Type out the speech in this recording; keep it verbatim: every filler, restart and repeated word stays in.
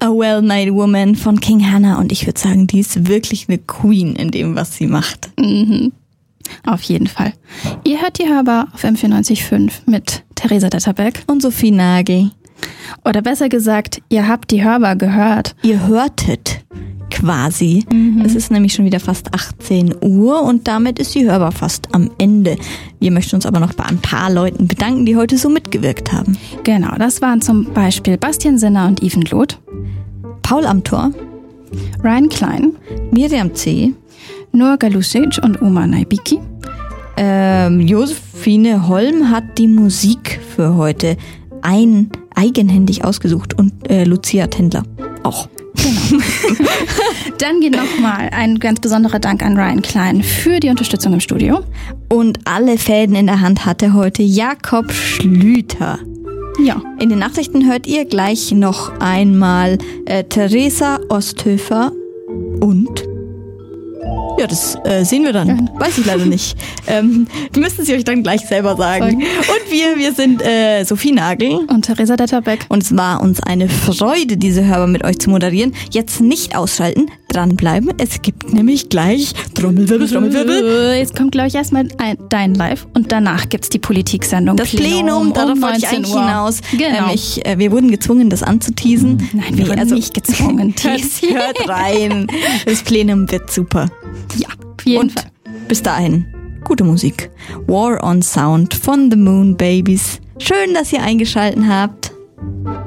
A Well-Made Woman von King Hannah und ich würde sagen, die ist wirklich eine Queen in dem, was sie macht. Mhm. Auf jeden Fall. Ihr hört die Hörbar auf M vierundneunzig Komma fünf mit Theresa Detterbeck und Sophie Nagel. Oder besser gesagt, ihr habt die Hörbar gehört. Ihr hörtet quasi. Mhm. Es ist nämlich schon wieder fast achtzehn Uhr und damit ist die Hörbar fast am Ende. Wir möchten uns aber noch bei ein paar Leuten bedanken, die heute so mitgewirkt haben. Genau, das waren zum Beispiel Bastian Sinner und Even Loth, Paul Amthor, Ryan Klein, Miriam C., Nur Galusic und Oma Naibiki. Ähm, Josephine Holm hat die Musik für heute ein eigenhändig ausgesucht und äh, Lucia Tendler auch. Genau. Dann geht nochmal ein ganz besonderer Dank an Ryan Klein für die Unterstützung im Studio. Und alle Fäden in der Hand hatte heute Jakob Schlüter. Ja. In den Nachrichten hört ihr gleich noch einmal äh, Theresa Osthöfer und... Ja, das äh, sehen wir dann. Weiß ich leider nicht. Ähm, müssen Sie euch dann gleich selber sagen. Und wir, wir sind äh, Sophie Nagel und Theresa Detterbeck. Und es war uns eine Freude, diese Hörbar mit euch zu moderieren. Jetzt nicht ausschalten, dranbleiben. Es gibt nämlich gleich Trommelwirbel, Trommelwirbel. Jetzt kommt, glaube ich, erstmal Dein Live und danach gibt's die Politiksendung. Das Plenum, Plenum darauf um wollte ich eigentlich Uhr. hinaus. Genau. Ähm, ich, äh, wir wurden gezwungen, das anzuteasen. Nein, wir wurden also, nicht gezwungen. hört, hört rein. Das Plenum wird super. Ja, auf jeden und Fall. Bis dahin, gute Musik. War on Sound von The Moon Babies. Schön, dass ihr eingeschaltet habt.